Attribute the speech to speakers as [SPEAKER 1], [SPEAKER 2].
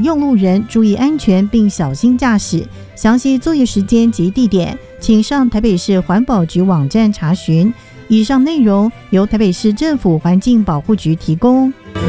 [SPEAKER 1] 用路人注意安全并小心驾驶。详细作业时间及地点，请上台北市环保局网站查询。以上内容由台北市政府环境保护局提供。